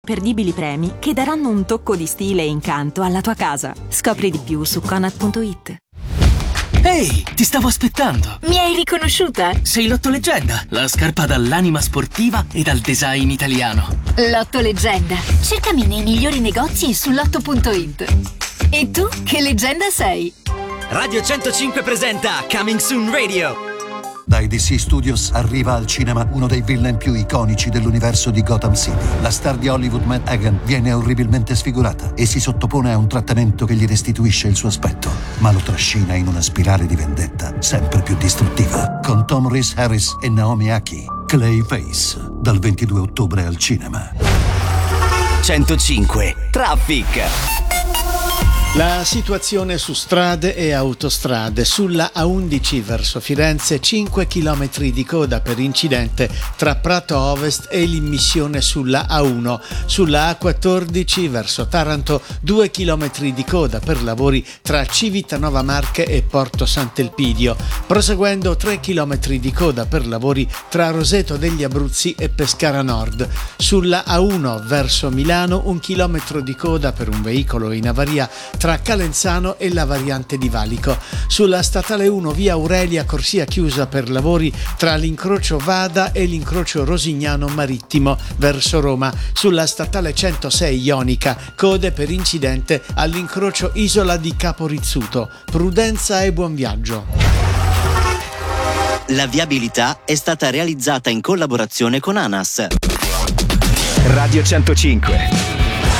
Imperdibili premi che daranno un tocco di stile e incanto alla tua casa. Scopri di più su Conad.it. Ehi, ti stavo aspettando. Mi hai riconosciuta? Sei Lotto Leggenda, la scarpa dall'anima sportiva e dal design italiano. Lotto Leggenda. Cercami nei migliori negozi e su Lotto.it. E tu che leggenda sei? Radio 105 presenta Coming Soon Radio. Dai DC Studios arriva al cinema uno dei villain più iconici dell'universo di Gotham City. La star di Hollywood Matt Hagen viene orribilmente sfigurata e si sottopone a un trattamento che gli restituisce il suo aspetto, ma lo trascina in una spirale di vendetta sempre più distruttiva. Con Tom Rhys Harris e Naomi Aki, Clayface, dal 22 ottobre al cinema. 105 Traffic. La situazione su strade e autostrade. Sulla A11 verso Firenze 5 km di coda per incidente tra Prato Ovest e l'immissione sulla A1. Sulla A14 verso Taranto 2 km di coda per lavori tra Civitanova Marche e Porto Sant'Elpidio. Proseguendo 3 km di coda per lavori tra Roseto degli Abruzzi e Pescara Nord. Sulla A1 verso Milano 1 chilometro di coda per un veicolo in avaria tra Calenzano e la variante di Valico. Sulla statale 1 via Aurelia corsia chiusa per lavori tra l'incrocio Vada e l'incrocio Rosignano Marittimo verso Roma. Sulla statale 106 Ionica code per incidente all'incrocio Isola di Capo Rizzuto. Prudenza e buon viaggio. La viabilità è stata realizzata in collaborazione con ANAS. Radio 105.